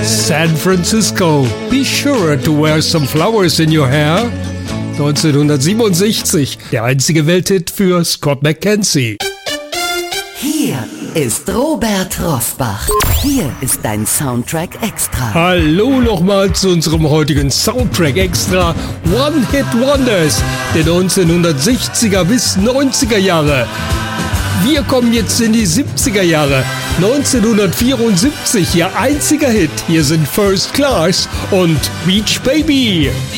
San Francisco, be sure to wear some flowers in your hair. 1967, der einzige Welthit für Scott McKenzie. Hier ist Robert Rosbach. Hier ist dein Soundtrack Extra. Hallo nochmal zu unserem heutigen Soundtrack Extra One Hit Wonders der 1960er bis 90er Jahre. Wir kommen jetzt in die 70er Jahre. 1974, ihr einziger Hit. Hier sind First Class und Beach Baby.